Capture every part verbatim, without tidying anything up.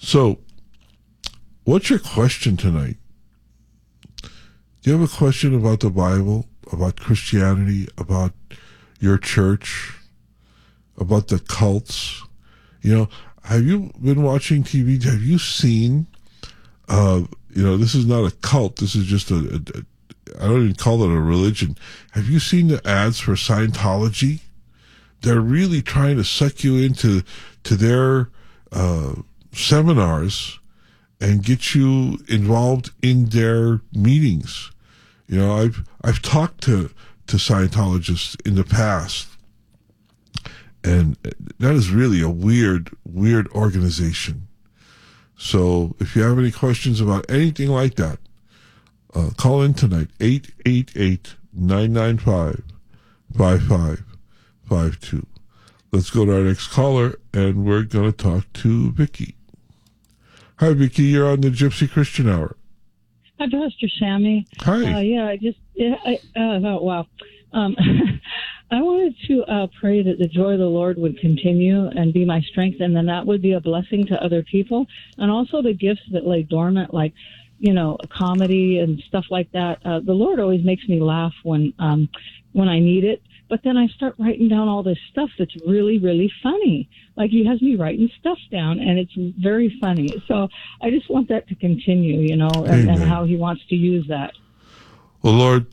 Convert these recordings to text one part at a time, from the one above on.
So, what's your question tonight? Do you have a question about the Bible, about Christianity, about your church, about the cults? You know, have you been watching T V? Have you seen, uh, you know, this is not a cult. This is just a, a, a, I don't even call it a religion. Have you seen the ads for Scientology? They're really trying to suck you into to their uh, seminars and get you involved in their meetings. You know, I've I've talked to, to Scientologists in the past, and that is really a weird, weird organization. So if you have any questions about anything like that, uh, call in tonight, eight eight eight, nine nine five, five five five two. Let's go to our next caller, and we're going to talk to Vicky. Hi, Vicky. You're on the Gypsy Christian Hour. Hi, Pastor Sammy. Hi. Uh, yeah, I just, yeah, I, uh, oh, wow. Um, I wanted to uh, pray that the joy of the Lord would continue and be my strength, and then that would be a blessing to other people. And also the gifts that lay dormant, like, you know, comedy and stuff like that. Uh, the Lord always makes me laugh when um, when I need it. But then I start writing down all this stuff that's really, really funny. Like he has me writing stuff down, and it's very funny. So I just want that to continue, you know, and, and how he wants to use that. Well, Lord,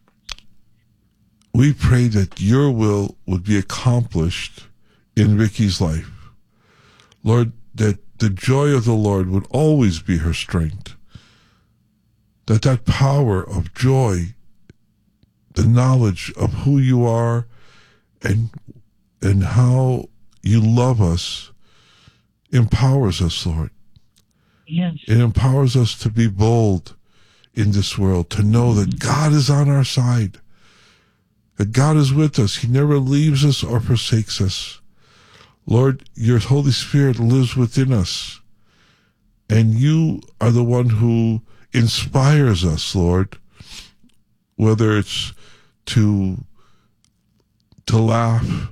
we pray that your will would be accomplished in Vicky's life. Lord, that the joy of the Lord would always be her strength. That that power of joy, the knowledge of who you are and and how you love us empowers us, Lord. Yes. It empowers us to be bold in this world, to know that God is on our side, that God is with us. He never leaves us or forsakes us. Lord, your Holy Spirit lives within us, and you are the one who inspires us, Lord, whether it's to to laugh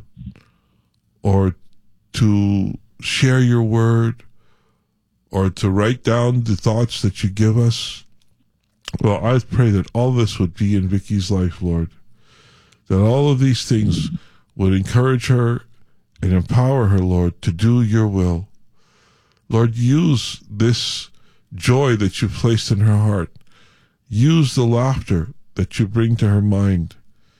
or to share your word or to write down the thoughts that you give us. Well, I pray that all this would be in Vicky's life, Lord, that all of these things would encourage her and empower her, Lord, to do your will. Lord, use this joy that you placed in her heart. Use the laughter that you bring to her mind.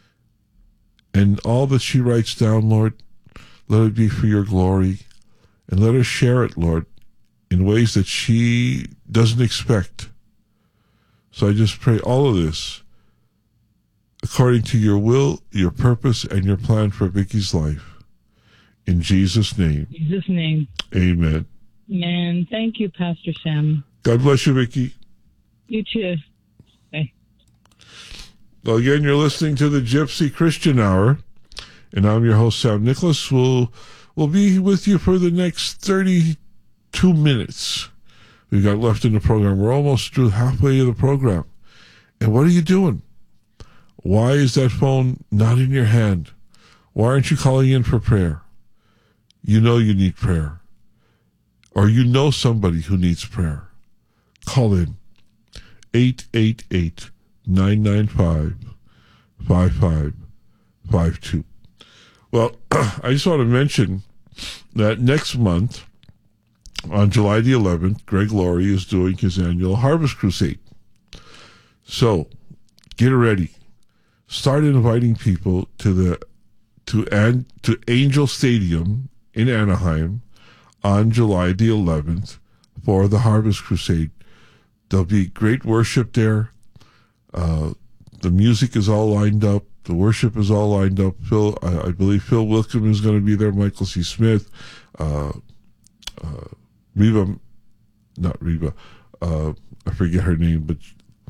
And all that she writes down, Lord, let it be for your glory. And let her share it, Lord, in ways that she doesn't expect. So I just pray all of this according to your will, your purpose, and your plan for Vicky's life. In Jesus' name. In Jesus' name. Amen. Amen. Thank you, Pastor Sam. God bless you, Vicky. You too. Bye. Well, again, you're listening to the Gypsy Christian Hour, and I'm your host, Sam Nicholas. We'll, we'll be with you for the next thirty-two minutes we've got left in the program. We're almost through halfway of the program. And what are you doing? Why is that phone not in your hand? Why aren't you calling in for prayer? You know you need prayer. Or you know somebody who needs prayer. Call in. eight eight eight, nine nine five, five five five two. Well, I just want to mention that next month, on July the eleventh, Greg Laurie is doing his annual Harvest Crusade. So, get ready. Start inviting people to the to and to Angel Stadium in Anaheim on July the eleventh for the Harvest Crusade. There'll be great worship there. Uh, the music is all lined up. The worship is all lined up. Phil, I, I believe Phil Wilkham is going to be there. Michael C. Smith, uh, uh, Reva, not Reva, uh, I forget her name, but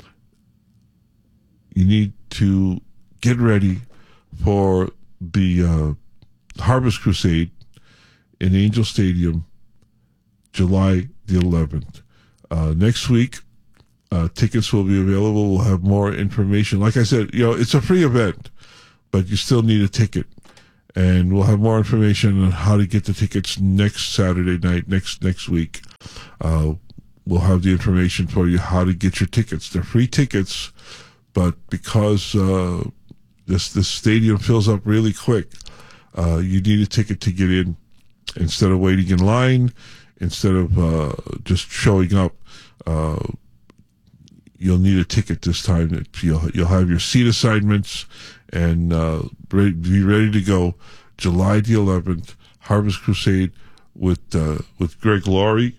you need to get ready for the uh, Harvest Crusade in Angel Stadium, July the eleventh. Uh, next week, uh, tickets will be available. We'll have more information. Like I said, you know, it's a free event, but you still need a ticket. And we'll have more information on how to get the tickets next Saturday night, next next week. uh, we'll have the information for you how to get your tickets. They're free tickets, but because uh, this this stadium fills up really quick, uh, you need a ticket to get in. Instead of waiting in line, instead of uh, just showing up, uh, you'll need a ticket this time. You'll you'll have your seat assignments and uh, ready, be ready to go. July the eleventh, Harvest Crusade with uh, with Greg Laurie.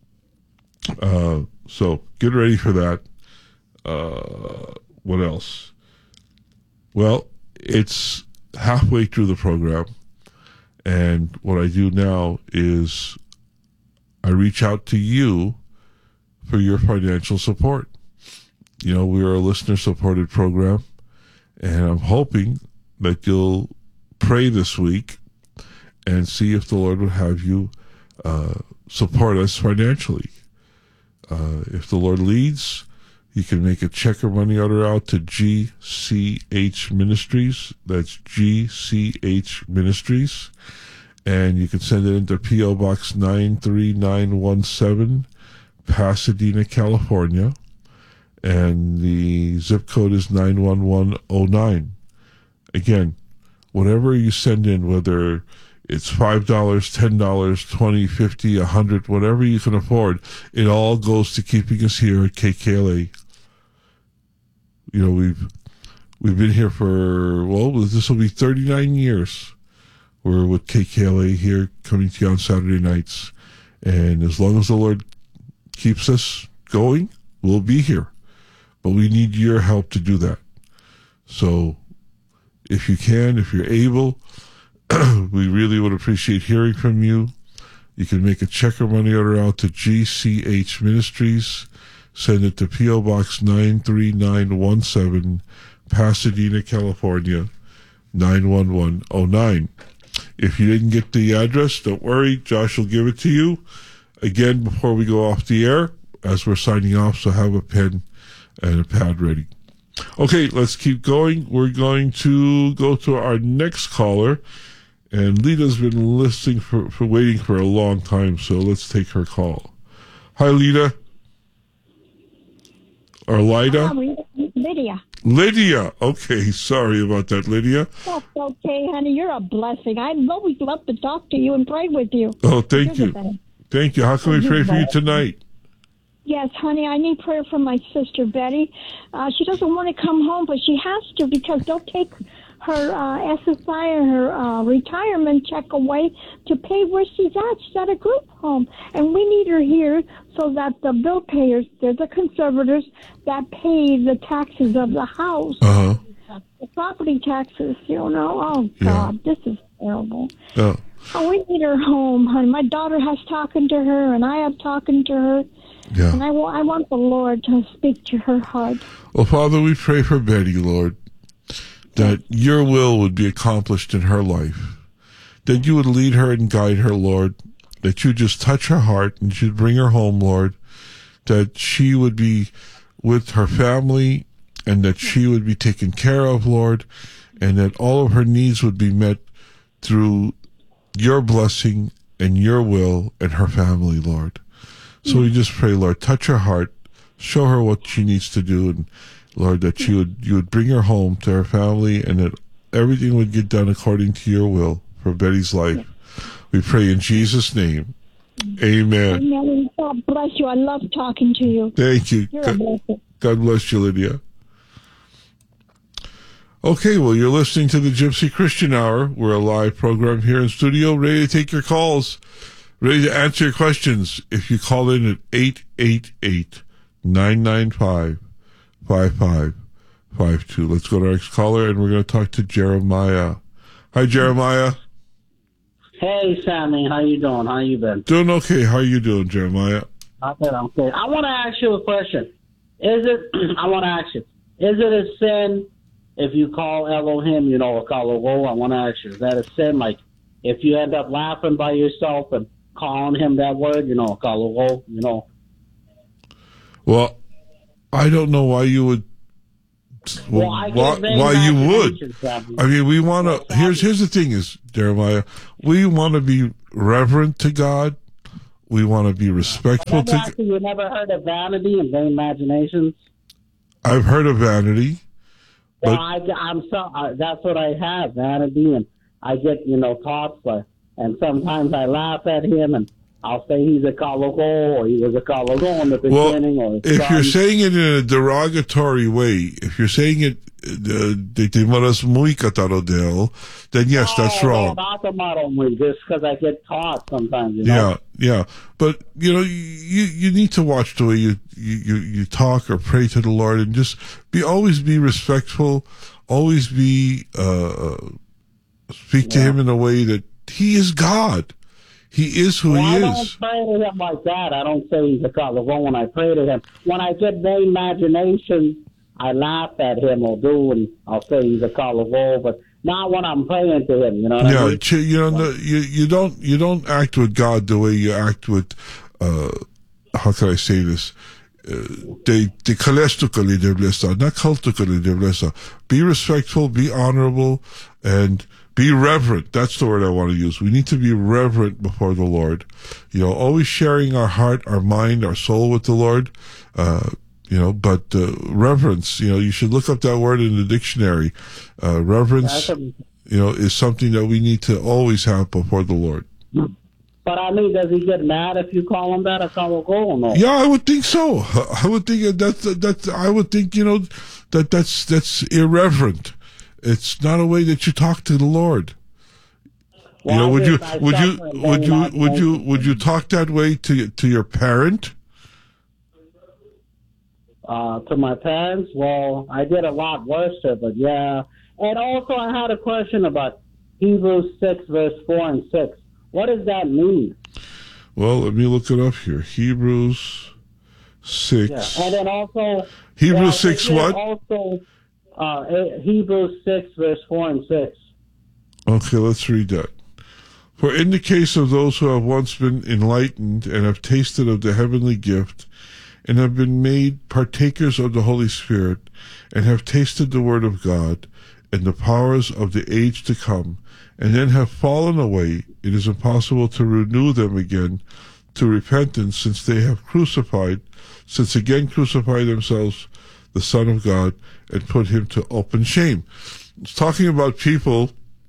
Uh, so get ready for that. Uh, what else? Well, it's halfway through the program, and what I do now is I reach out to you for your financial support. You know, we are a listener-supported program, and I'm hoping that you'll pray this week and see if the Lord would have you uh, support us financially. Uh, if the Lord leads, you can make a check or money order out to G C H Ministries. That's G C H Ministries. And you can send it into P O Box nine three nine one seven, Pasadena, California. And the zip code is nine one one oh nine. Again, whatever you send in, whether it's five dollars, ten dollars, twenty dollars, fifty dollars, one hundred dollars, whatever you can afford, it all goes to keeping us here at K K L A. You know, we've we've been here for, well, this will be thirty-nine years. We're with K K L A here, coming to you on Saturday nights. And as long as the Lord keeps us going, we'll be here. But we need your help to do that. So if you can, if you're able, we really would appreciate hearing from you. You can make a check or money order out to G C H Ministries. Send it to P O Box nine three nine one seven, Pasadena, California, nine one one oh nine. If you didn't get the address, don't worry. Josh will give it to you. Again, before we go off the air, as we're signing off, so have a pen and a pad ready. Okay, let's keep going. We're going to go to our next caller. And Lita's been listening for, for waiting for a long time, so let's take her call. Hi, Lita. Or Lida? Oh, Lydia. Lydia. Okay, sorry about that, Lydia. That's okay, honey. You're a blessing. I always love to talk to you and pray with you. Oh, thank You're you. Thank you. How can we pray for you tonight? Yes, honey, I need prayer for my sister, Betty. Uh, she doesn't want to come home, but she has to because they'll take her uh, S S I and her uh, retirement check away to pay where she's at. She's at a group home. And we need her here so that the bill payers, they're the conservators that pay the taxes of the house. Uh-huh. The property taxes, you know. Oh, God, yeah. This is terrible. Oh. Oh, we need her home, honey. My daughter has talking to her, and I have talking to her. Yeah. And I, I want the Lord to speak to her heart. Well, Father, we pray for Betty, Lord, that your will would be accomplished in her life, that you would lead her and guide her, Lord, that you just touch her heart and you'd bring her home, Lord, that she would be with her family and that she would be taken care of, Lord, and that all of her needs would be met through your blessing and your will and her family, Lord. So we just pray, Lord, touch her heart, show her what she needs to do, and Lord, that you would you would bring her home to her family, and that everything would get done according to your will for Betty's life. We pray in Jesus' name. Amen. Amen. God bless you. I love talking to you. Thank you. You're God, a blessing. God bless you, Lydia. Okay, well, you're listening to the Gypsy Christian Hour. We're a live program here in studio, ready to take your calls, ready to answer your questions. If you call in at eight eight eight, nine nine five, five five five two. Let's go to our next caller, and we're going to talk to Jeremiah. Hi, Jeremiah. Hey, Sammy. How you doing? How you been? Doing okay. How are you doing, Jeremiah? Okay, I'm good. I want to ask you a question. Is it, I want to ask you, is it a sin if you call Elohim, you know, or call Elohim? I want to ask you, is that a sin? Like, if you end up laughing by yourself and calling him that word, you know, call Elohim, you know? Well, I don't know why you would. Well, why why you would? I mean, we want to. Here's here's the thing: is Jeremiah, we want to be reverent to God. We want to be respectful Never to. actually, you never heard of vanity and vain imaginations? I've heard of vanity. Well, But- I, I'm so uh, that's what I have, vanity, and I get you know thoughts, like, and sometimes I laugh at him, and I'll say he's a kalogo, or he was a kalogo in the Well, beginning, or his if son. you're saying it in a derogatory way, if you're saying it uh, de te maras muy katarodel, then yes, that's oh, wrong. No, not the model movie, just because I get taught sometimes. You know? Yeah, yeah. But you know, you you need to watch the way you, you, you talk or pray to the Lord, and just be always be respectful, always be uh, speak to Yeah. Him in a way that He is God. He is who Well, He I is. don't pray to him like that. I don't say he's a kalogo when I pray to him. When I get vain imagination, I laugh at him or do, and I'll say he's a kalogo, but not when I'm praying to him. You know what I Yeah, mean? ch- you know, no, you you don't you don't act with God the way you act with. Uh, how can I say this? De de kalestukali devlesa, not kultukali devlesa. Be respectful, be honorable, and be reverent. That's the word I want to use. We need to be reverent before the Lord. You know, always sharing our heart, our mind, our soul with the Lord. Uh, you know, but uh, reverence. You know, you should look up that word in the dictionary. Uh, reverence. That's a, You know, is something that we need to always have before the Lord. but I mean, does he get mad if you call him that a kalogo or no? Yeah, I would think so. I would think that that I would think you know that that's that's irreverent. It's not a way that you talk to the Lord. Well, you know, I would you just- I would you suffer and would vain you would you imagination. would you talk that way to to your parent? Uh, to my parents, well, I did a lot worse, sir, but yeah. And also, I had a question about Hebrews six, verse four and six. What does that mean? Well, let me look it up here. Hebrews six. Yeah. And then also, Hebrews well, six is there what? Also, uh, eh, Hebrews six, verse four and six. Okay, let's read that. For in the case of those who have once been enlightened and have tasted of the heavenly gift, and have been made partakers of the Holy Spirit, and have tasted the word of God, and the powers of the age to come, and then have fallen away, it is impossible to renew them again to repentance, since they have crucified, since again crucified themselves, the Son of God, and put him to open shame. It's talking about people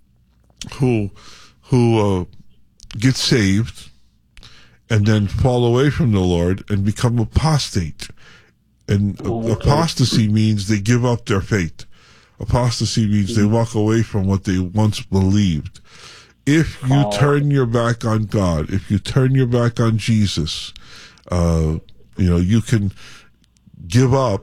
who who uh, get saved and then fall away from the Lord and become apostate. And Oh, okay. apostasy means they give up their faith. Apostasy means they walk away from what they once believed. If you Oh. turn your back on God, if you turn your back on Jesus, uh, you know, you can give up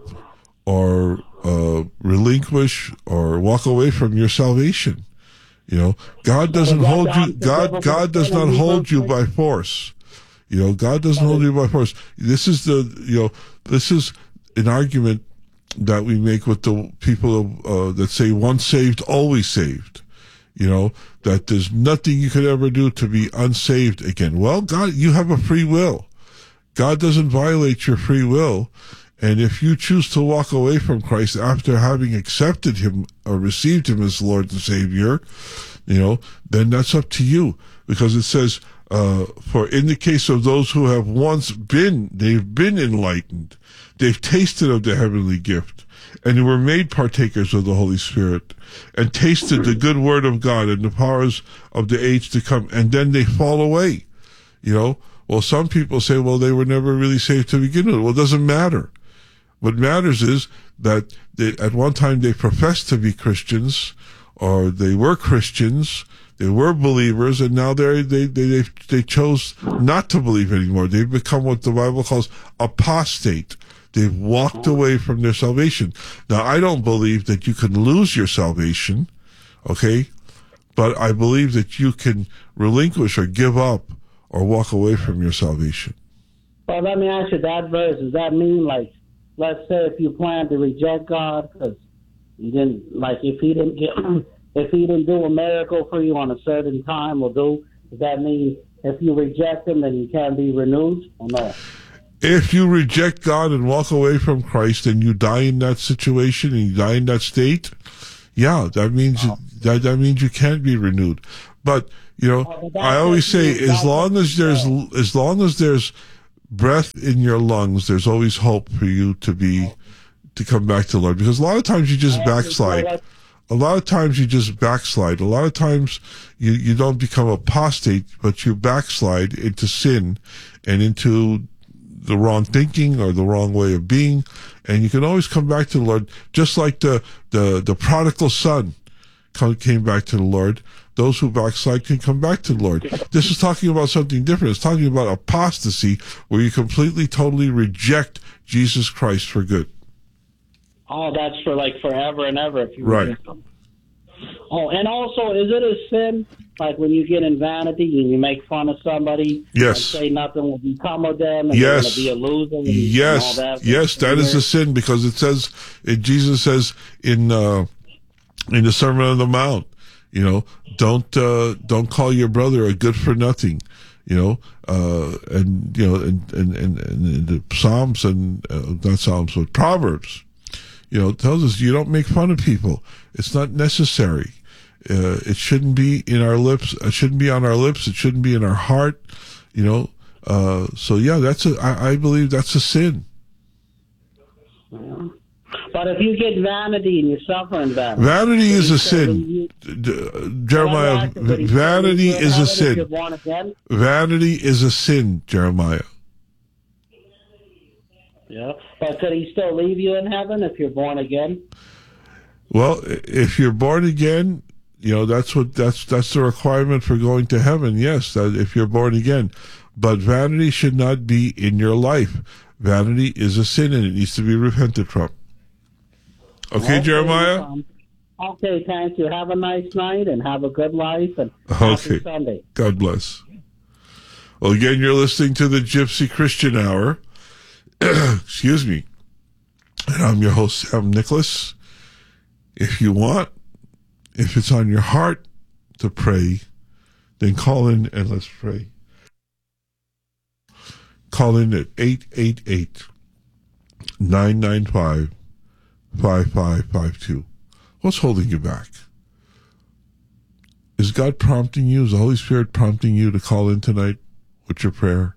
or uh, relinquish or walk away from your salvation. You know, God doesn't that hold you. the God, devil God does can not tell hold you you by force. You know, God doesn't hold you by force. This is the, you know, this is an argument that we make with the people uh, that say once saved, always saved. You know, that there's nothing you could ever do to be unsaved again. Well, God, you have a free will. God doesn't violate your free will. And if you choose to walk away from Christ after having accepted him or received him as Lord and Savior, you know, then that's up to you. Because it says, uh, for in the case of those who have once been, they've been enlightened, they've tasted of the heavenly gift, and they were made partakers of the Holy Spirit, and tasted the good word of God and the powers of the age to come, and then they fall away. You know, well, some people say, well, they were never really saved to begin with. Well, it doesn't matter. What matters is that they, at one time they professed to be Christians, or they were Christians, they were believers, and now they they they they chose not to believe anymore. They've become what the Bible calls apostate. They've walked away from their salvation. Now, I don't believe that you can lose your salvation, okay? But I believe that you can relinquish or give up or walk away from your salvation. Well, let me ask you that verse. Does that mean, like, let's say if you plan to reject God because you didn't, like, if he didn't get, if he didn't do a miracle for you on a certain time or do, does that mean if you reject him, then you can't be renewed or no? If you reject God and walk away from Christ and you die in that situation and you die in that state, yeah, that means that, that means you can't be renewed. But, you know, Oh, but I that's always what say, you- as that's long what as you there's, said. as long as there's breath in your lungs, there's always hope for you to be, to come back to the Lord. Because a lot of times you just And you know backslide. what? A lot of times you just backslide. A lot of times you, you don't become apostate, but you backslide into sin and into the wrong thinking or the wrong way of being. And you can always come back to the Lord, just like the, the, the prodigal son come, came back to the Lord. Those who backslide can come back to the Lord. This is talking about something different. It's talking about apostasy, where you completely, totally reject Jesus Christ for good. Oh, that's for like forever and ever. If you Right. reject them. Oh, and also, is it a sin, like when you get in vanity and you make fun of somebody Yes. and say nothing will become of them and Yes. they're going to be a loser and, Yes, and all that? yes, that is a sin, because it says, it, Jesus says in uh, in the Sermon on the Mount, you know, don't uh, don't call your brother a good for nothing, you know, uh, and you know, and and and, and the Psalms and uh, not Psalms but Proverbs, you know, tells us you don't make fun of people. It's not necessary. Uh, it shouldn't be in our lips. It shouldn't be on our lips. It shouldn't be in our heart. You know. Uh, so yeah, that's a. I, I believe that's a sin. But if you get vanity and you suffer in vanity, Vanity is could a he still sin. leave you- D- uh, Jeremiah, Could he still vanity leave you in is a heaven if sin. you're born again? Vanity is a sin, Jeremiah. Yeah, but could he still leave you in heaven if you're born again? Well, i- if you're born again, you know that's what that's that's the requirement for going to heaven. Yes, that if you're born again, but vanity should not be in your life. Vanity is a sin, and it needs to be repented from. Okay, Jeremiah. um, Okay, thank you. Have a nice night and have a good life and Okay. happy Sunday. God bless. Well, again, you're listening to the Gypsy Christian Hour. Excuse me. And I'm your host, Sam Nicholas. If you want, if it's on your heart to pray, then call in and let's pray. Call in at eight eight eight, nine nine five, five five five two. What's holding you back? Is God prompting you? Is the Holy Spirit prompting you to call in tonight with your prayer?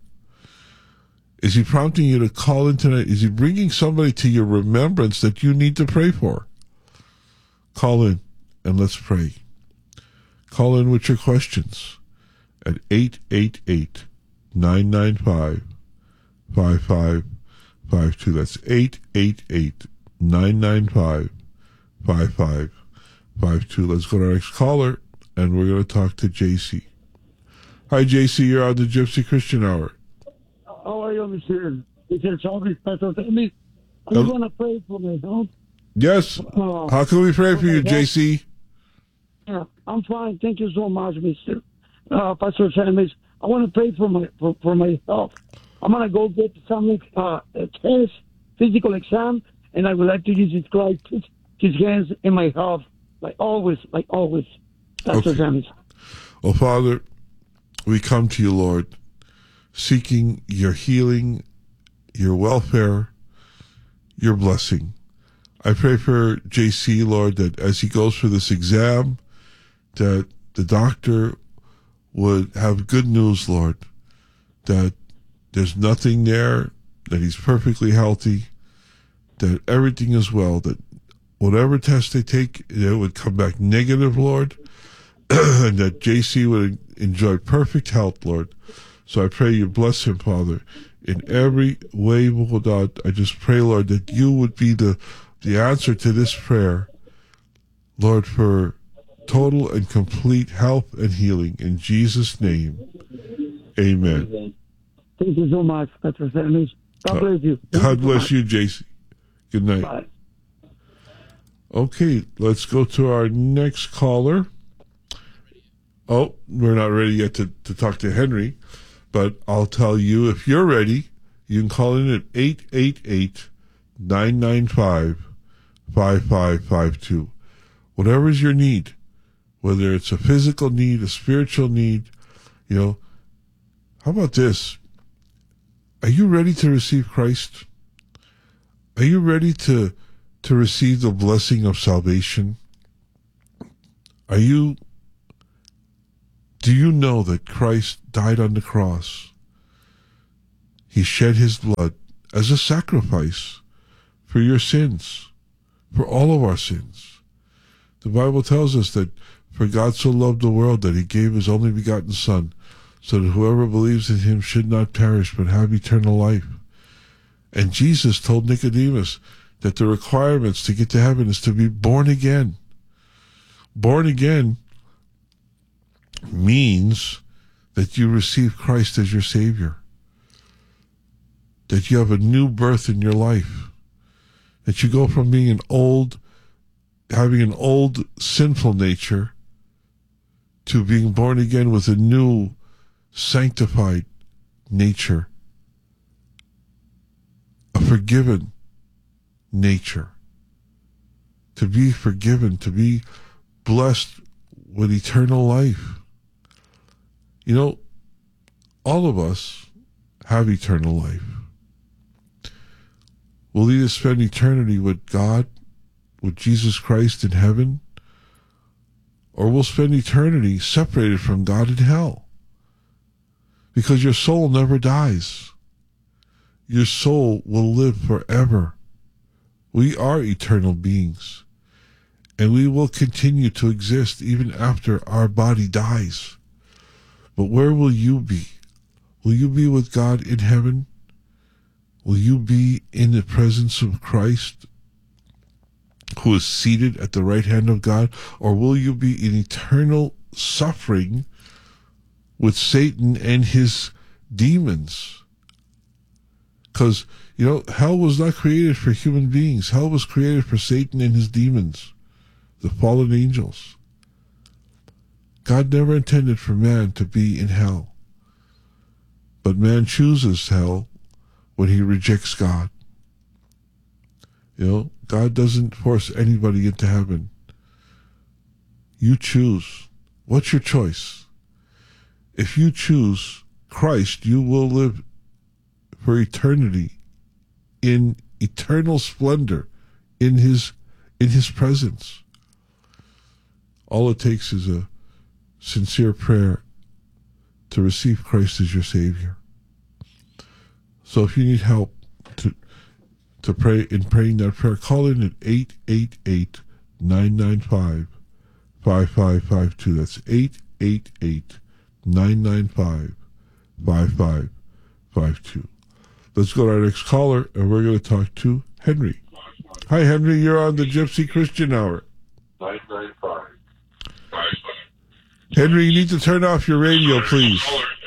Is He prompting you to call in tonight? Is He bringing somebody to your remembrance that you need to pray for? Call in and let's pray. Call in with your questions at eight eight eight, nine nine five, five five five two. That's eight eight eight, nine nine five, five five five two. Let's go to our next caller, and we're going to talk to J C. Hi, J C. You're on the Gypsy Christian Hour. How are you, Mister Mister Chavez, Pastor Sammy? Are you Um, going to pray for me, huh? Yes. Uh, How can we pray for you, J C? yeah, I'm fine. Thank you so much, Mister Uh, Pastor Sammy. I want to pray for my for, for my health. I'm going to go get some uh, a test, physical exam, and I would like to Jesus Christ put His hands in my health, like always, like always, Pastor Okay. Sammy. Oh, Father, we come to you, Lord, seeking your healing, your welfare, your blessing. I pray for J C, Lord, that as he goes for this exam, that the doctor would have good news, Lord, that there's nothing there, that he's perfectly healthy, that everything is well, that whatever test they take, it would come back negative, Lord, and that J C would enjoy perfect health, Lord. So I pray you bless him, Father, in every way, God. I just pray, Lord, that you would be the, the answer to this prayer, Lord, for total and complete health and healing. In Jesus' name, amen. Thank you so much, Pastor Sammy. God bless you. Thank God you so bless much. you, J C. Good night. Bye. Okay, let's go to our next caller. Oh, we're not ready yet to, to talk to Henry, but I'll tell you, if you're ready, you can call in at eight eight eight, nine nine five, five five five two. Whatever is your need, whether it's a physical need, a spiritual need, you know, how about this? Are you ready to receive Christ? Are you ready to to receive the blessing of salvation? Are you Do you know that Christ died on the cross? He shed his blood as a sacrifice for your sins, for all of our sins. The Bible tells us that for God so loved the world that he gave his only begotten Son, so that whoever believes in him should not perish but have eternal life. And Jesus told Nicodemus that the requirements to get to heaven is to be born again. Born again means that you receive Christ as your Savior, that you have a new birth in your life, that you go from being an old, having an old sinful nature to being born again with a new sanctified nature, a forgiven nature, to be forgiven, to be blessed with eternal life. You know, all of us have eternal life. We'll either spend eternity with God, with Jesus Christ in heaven, or we'll spend eternity separated from God in hell. Because your soul never dies. Your soul will live forever. We are eternal beings, and we will continue to exist even after our body dies. But where will you be? Will you be with God in heaven? Will you be in the presence of Christ, who is seated at the right hand of God? Or will you be in eternal suffering with Satan and his demons? Because, you know, hell was not created for human beings. Hell was created for Satan and his demons, the fallen angels. God never intended for man to be in hell. But man chooses hell when he rejects God. You know, God doesn't force anybody into heaven. You choose. What's your choice? If you choose Christ, you will live for eternity in eternal splendor in his in his presence. All it takes is a sincere prayer to receive Christ as your Savior. So if you need help to to pray in praying that prayer, call in at eight eight eight, nine nine five, five five five two. That's eight eight eight, nine nine five, five five five two. Let's go to our next caller, and we're going to talk to Henry. Hi, Henry. You're on the Gypsy Christian Hour. nine nine five, five five. Henry, you need to turn off your radio, please.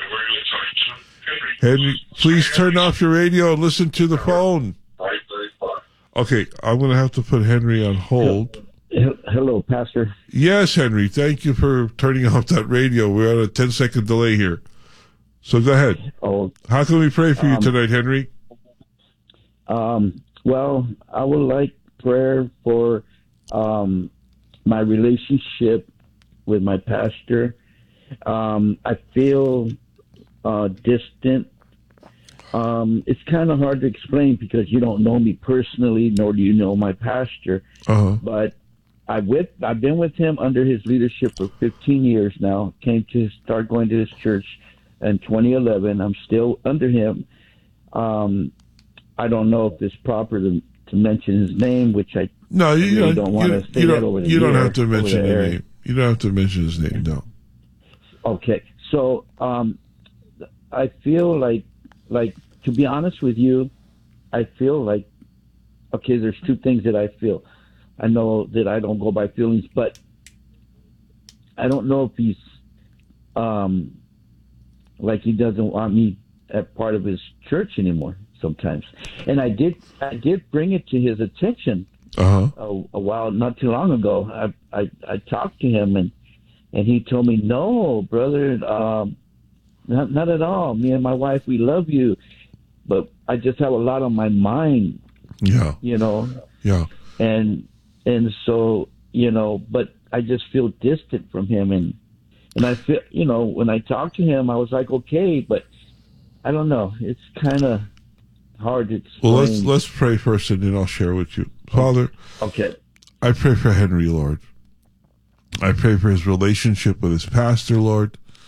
Henry, please turn off your radio and listen to the phone. Okay, I'm going to have to put Henry on hold. Hello, Pastor. Yes, Henry. Thank you for turning off that radio. We're on a ten-second delay here. So go ahead. Oh, how can we pray for you um, tonight, Henry? Um, well, I would like prayer for um, my relationship with my pastor. Um, I feel uh, distant. Um, it's kind of hard to explain because you don't know me personally, nor do you know my pastor. Uh-huh. But I with I've been with him under his leadership for fifteen years now. Came to start going to his church in twenty eleven. I'm still under him. Um, I don't know if it's proper to, to mention his name, which I no, you really don't, don't want you, to say you that don't, over the You don't air, have to mention the his name. You don't have to mention his name, no. Okay, so um, I feel like, like to be honest with you, I feel like, okay, there's two things that I feel. I know that I don't go by feelings, but I don't know if he's um, like he doesn't want me at part of his church anymore sometimes. And I did, I did bring it to his attention uh-huh. a, a while, not too long ago. I, I, I talked to him and, and he told me, no, brother, um, not, not at all. Me and my wife, we love you, but I just have a lot on my mind. Yeah. You know? Yeah. And, and so, you know, but I just feel distant from him. And, and I feel, you know, when I talked to him, I was like, okay, but I don't know. It's kind of hard to explain. Well, let's, let's pray first and then I'll share with you. Father. Okay. I pray for Henry, Lord. I pray for his relationship with his pastor, Lord.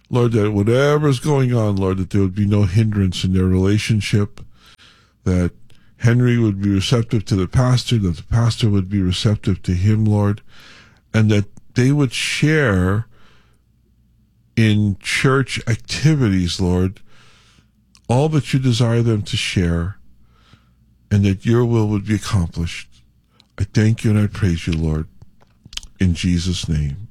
Lord, that whatever's going on, Lord, that there would be no hindrance in their relationship, that Henry would be receptive to the pastor, that the pastor would be receptive to him, Lord, and that they would share in church activities, Lord, all that you desire them to share, and that your will would be accomplished. I thank you and I praise you, Lord, in Jesus' name.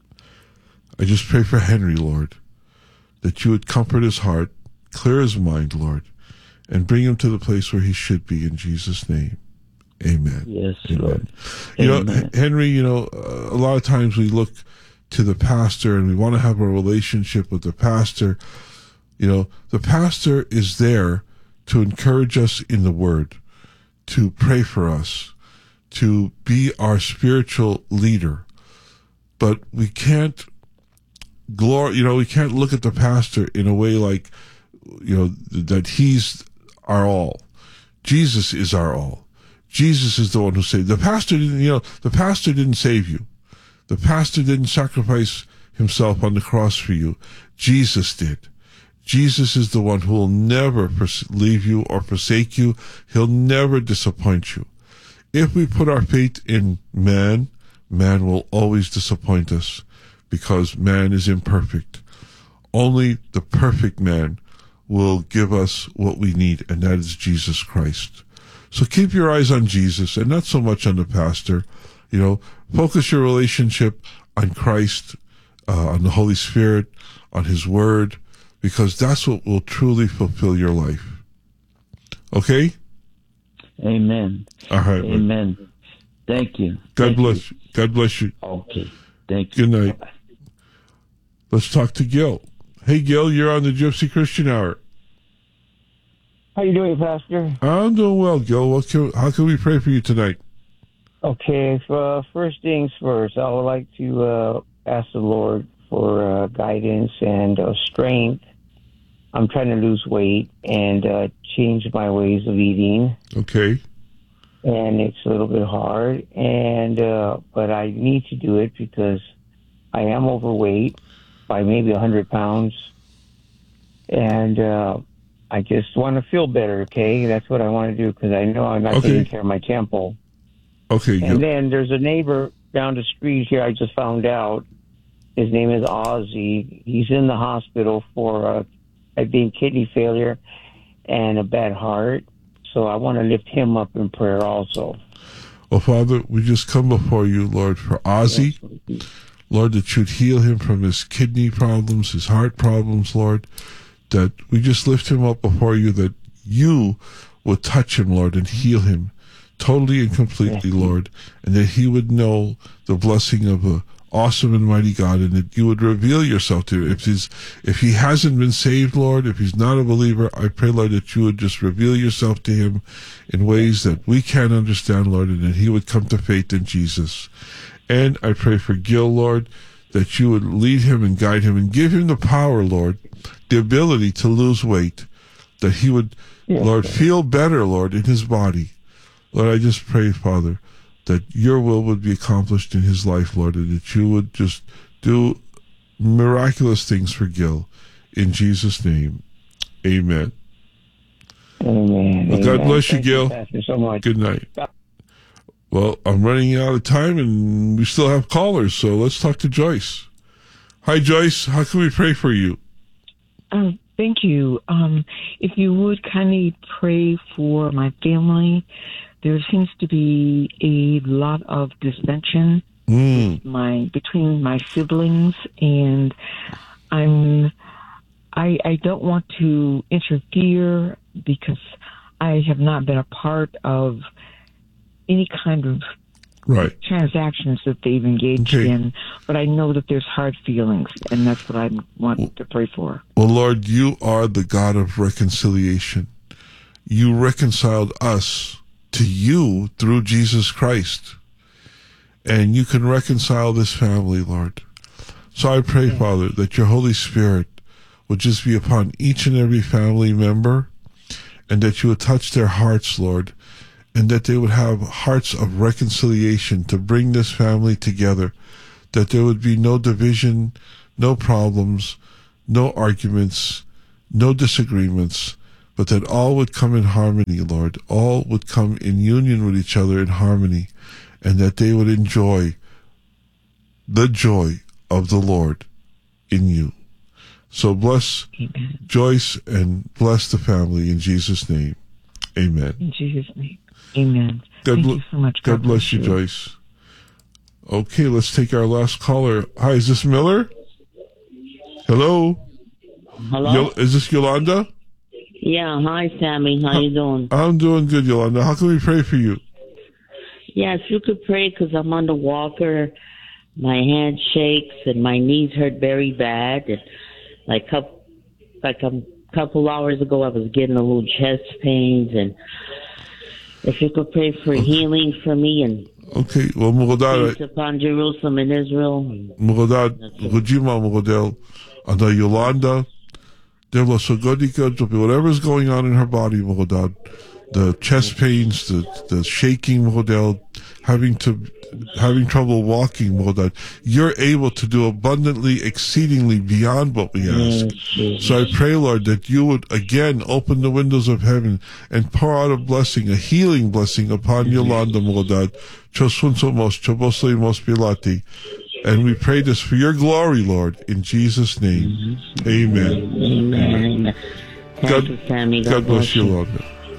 I just pray for Henry, Lord, that you would comfort his heart, clear his mind, Lord, and bring him to the place where he should be, in Jesus' name. Amen. Yes, Amen. Lord. You Amen. know, Henry, you know, uh, a lot of times we look to the pastor and we want to have a relationship with the pastor. You know, the pastor is there to encourage us in the word, to pray for us, to be our spiritual leader. But we can't glor- you know, we can't look at the pastor in a way like, you know, that he's our all. Jesus is our all. Jesus is the one who saved. The pastor didn't, you know, the pastor didn't save you. The pastor didn't sacrifice himself on the cross for you. Jesus did. Jesus is the one who will never pers- leave you or forsake you. He'll never disappoint you. If we put our faith in man, man will always disappoint us because man is imperfect. Only the perfect man will give us what we need, and that is Jesus Christ. So keep your eyes on Jesus and not so much on the pastor. You know, focus your relationship on Christ, uh, on the Holy Spirit, on His Word, because that's what will truly fulfill your life. Okay? Amen. All right. Amen. Man. Thank you. God Thank bless you. you. God bless you. Okay. Thank you. Good night. Bye-bye. Let's talk to Gil. Hey, Gil, you're on the Gypsy Christian Hour. How you doing, Pastor? I'm doing well, Gil. What can, how can we pray for you tonight? Okay, so, uh, first things first, I would like to uh, ask the Lord for uh, guidance and uh, strength. I'm trying to lose weight and uh, change my ways of eating. Okay. And it's a little bit hard, and uh, but I need to do it because I am overweight by maybe one hundred pounds. And uh, I just want to feel better, okay? That's what I want to do because I know I'm not Okay. taking care of my temple. Okay, Gil. And then there's a neighbor down the street here. I just found out his name is Ozzy. He's in the hospital for uh, I think kidney failure and a bad heart. So I want to lift him up in prayer also. Well, Father, we just come before you, Lord, for Ozzy. Lord, that you'd heal him from his kidney problems, his heart problems, Lord. That we just lift him up before you, that you would touch him, Lord, and heal him totally and completely, Lord, and that he would know the blessing of a awesome and mighty God, and that you would reveal yourself to him. If he's, if he hasn't been saved, Lord, if he's not a believer, I pray, Lord, that you would just reveal yourself to him in ways that we can't understand, Lord, and that he would come to faith in Jesus. And I pray for Gil, Lord, that you would lead him and guide him and give him the power, Lord, the ability to lose weight, that he would, yes, Lord, feel better, Lord, in his body. Lord, I just pray, Father, that your will would be accomplished in his life, Lord, and that you would just do miraculous things for Gil. In Jesus' name, amen. Amen. Well, God Amen. bless you, Thank Gil. Pastor, so much. Good night. Well, I'm running out of time, and we still have callers, so let's talk to Joyce. Hi, Joyce. How can we pray for you? Um, thank you. Um, if you would kindly pray for my family. There seems to be a lot of dissension mm. my between my siblings, and I'm I I don't want to interfere because I have not been a part of any kind of right. transactions that they've engaged okay. in, but I know that there's hard feelings, and that's what I want well, to pray for. Well, Lord, you are the God of reconciliation. You reconciled us to you through Jesus Christ, and you can reconcile this family, Lord. So I pray, yeah. Father, that your Holy Spirit would just be upon each and every family member, and that you would touch their hearts, Lord, and that they would have hearts of reconciliation to bring this family together, that there would be no division, no problems, no arguments, no disagreements, but that all would come in harmony, Lord. All would come in union with each other in harmony, and that they would enjoy the joy of the Lord in you. So bless Amen. Joyce and bless the family in Jesus' name. Amen. In Jesus' name. Amen. God Thank bl- you so much. God, bless you, Joyce. Okay, let's take our last caller. Hi, is this Miller? Hello? Hello? Yo- is this Yolanda? Yeah, hi, Sammy. How you doing? I'm doing good, Yolanda. How can we pray for you? Yeah, if you could pray, because I'm on the walker. My hand shakes and my knees hurt very bad. And like, couple, like a couple hours ago, I was getting a little chest pains. And if you could pray for okay. healing for me and okay, well, Mugodad, peace upon Jerusalem and Israel. Mugodad, Rujima Mugodel, and Yolanda, Devla Sogodika, whatever's going on in her body, Mugodad, the chest pains, the the shaking, Mugodel, having to having trouble walking, Mugodad, you're able to do abundantly, exceedingly beyond what we ask. So I pray, Lord, that you would again open the windows of heaven and pour out a blessing, a healing blessing upon Yolanda, Mugodad, Chosunsomos, Choboslimos Pilati. And we pray this for your glory, Lord, in Jesus' name. Amen. Amen. God, you, Sammy. God, God bless you, Lord.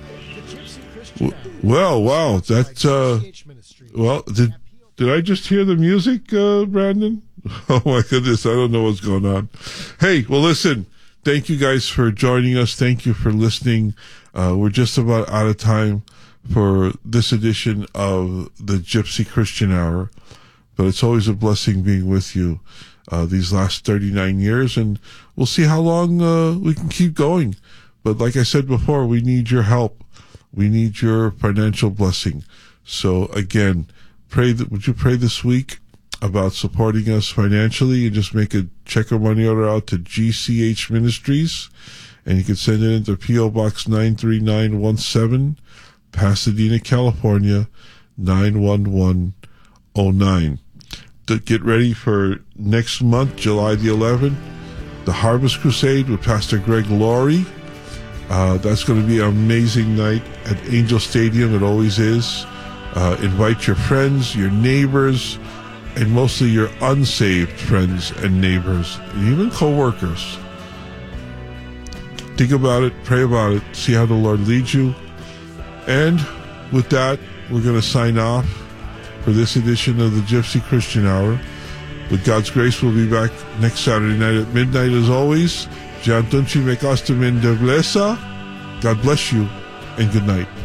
Well, wow, that, uh, well, did, did I just hear the music, uh, Brandon? Oh my goodness, I don't know what's going on. Hey, well listen, thank you guys for joining us. Thank you for listening. Uh, we're just about out of time for this edition of the Gypsy Christian Hour. But it's always a blessing being with you uh, these last thirty-nine years, and we'll see how long uh, we can keep going. But like I said before, we need your help. We need your financial blessing. So again, pray that would you pray this week about supporting us financially, and just make a check or money order out to G C H Ministries, and you can send it into P O Box nine three nine one seven, Pasadena, California nine one one oh nine. To get ready for next month, July the eleventh, the Harvest Crusade with Pastor Greg Laurie. Uh, that's going to be an amazing night at Angel Stadium. It always is. Uh, invite your friends, your neighbors, and mostly your unsaved friends and neighbors, and even co-workers. Think about it, pray about it, see how the Lord leads you. And with that, we're going to sign off for this edition of the Gypsy Christian Hour. With God's grace, we'll be back next Saturday night at midnight as always. God bless you and good night.